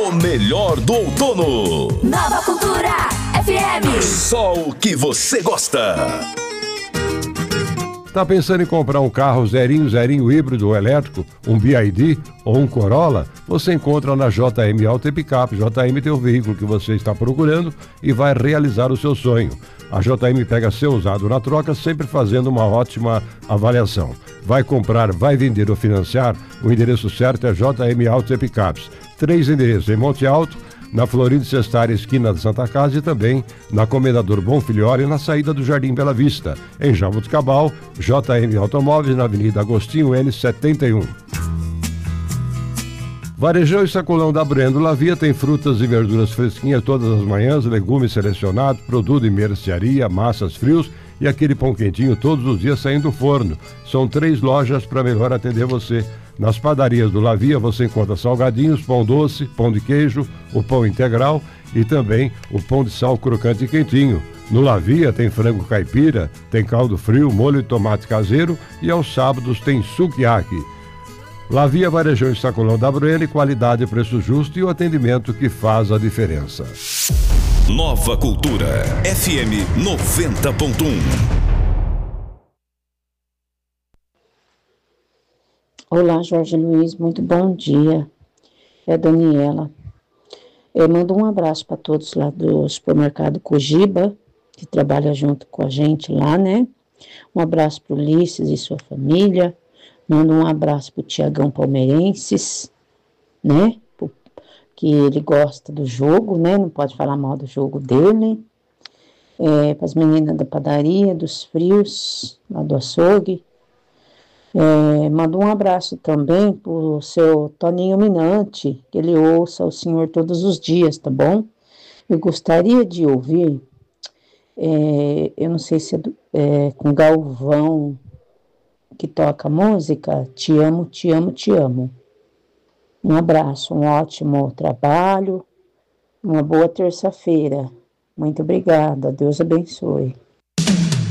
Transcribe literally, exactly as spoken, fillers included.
O melhor do outono. Nova Cultura F M. Só o que você gosta. Tá pensando em comprar um carro zerinho, zerinho híbrido ou elétrico, um B Y D ou um Corolla? Você encontra na J M Auto e Picap. J M tem o veículo que você está procurando e vai realizar o seu sonho. A J M pega seu usado na troca, sempre fazendo uma ótima avaliação. Vai comprar, vai vender ou financiar? O endereço certo é J M Auto e Picapes. Três endereços em Monte Alto, na Florindo Sestari, esquina de Santa Casa, e também na Comendador Bonfilhori, na saída do Jardim Bela Vista. Em Jaboticabal, J M Automóveis, na Avenida Agostinho N setenta e um. Varejão e Sacolão da Brendo Lavia tem frutas e verduras fresquinhas todas as manhãs, legumes selecionados, produto em mercearia, massas frios e aquele pão quentinho todos os dias saindo do forno. São três lojas para melhor atender você. Nas padarias do Lavia você encontra salgadinhos, pão doce, pão de queijo, o pão integral e também o pão de sal crocante e quentinho. No Lavia tem frango caipira, tem caldo frio, molho de tomate caseiro e aos sábados tem sukiyaki. Lavia, Varejão e Sacolão da Breno, qualidade e preço justo e o atendimento que faz a diferença. Nova Cultura F M noventa ponto um. Olá, Jorge Luiz, muito bom dia. É a Daniela. Eu mando um abraço para todos lá do supermercado Cogiba, que trabalha junto com a gente lá, né? Um abraço para o Ulisses e sua família. Mando um abraço para o Tiagão Palmeirenses, né? Que ele gosta do jogo, né? Não pode falar mal do jogo dele. É, para as meninas da padaria, dos frios, lá do açougue. É, mando um abraço também para o seu Toninho Minante, que ele ouça o senhor todos os dias, tá bom? Eu gostaria de ouvir, é, eu não sei se é, do, é com Galvão, que toca música, Te Amo, Te Amo, Te Amo. Um abraço, um ótimo trabalho, uma boa terça-feira. Muito obrigada, Deus abençoe.